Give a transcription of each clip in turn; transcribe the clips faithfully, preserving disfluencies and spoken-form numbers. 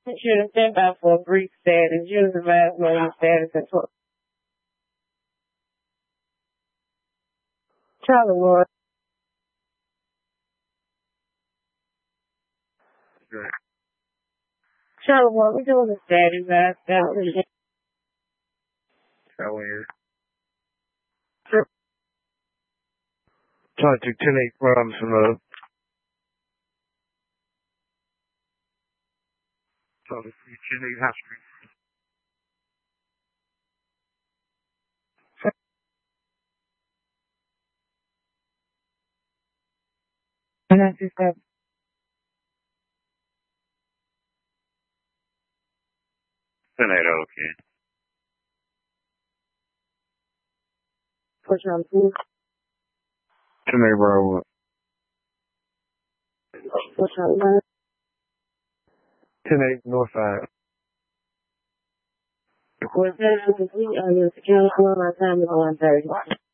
should have stepped out for a brief status. You was advised no more status at all. Charlie Ward. Charlie Ward, we doing the status out there. How weird. Sure. Trying to ten eight runs from the so the ten eight half street. And that's just that. ten eight okay. Push on two. ten eight Bravo. Push on one. ten eight North Side. Was that complete on your security for my time is one thirty.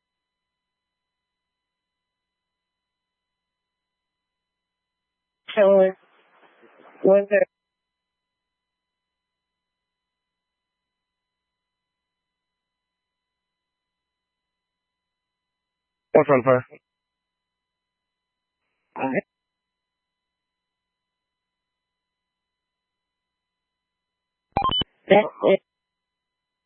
Showing one thirty. one twenty-five. All right. That's it.